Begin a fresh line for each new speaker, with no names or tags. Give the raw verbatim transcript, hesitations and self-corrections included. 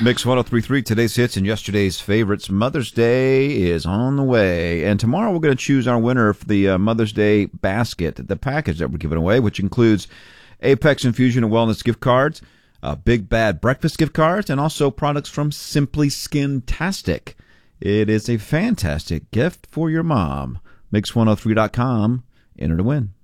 Mix one oh three point three, today's hits and yesterday's favorites. Mother's Day is on the way. And tomorrow we're going to choose our winner for the uh, Mother's Day basket, the package that we're giving away, which includes Apex Infusion and Wellness gift cards, uh, Big Bad Breakfast gift cards, and also products from Simply Skin-tastic. It is a fantastic gift for your mom. Mix one oh three dot com. Enter to win.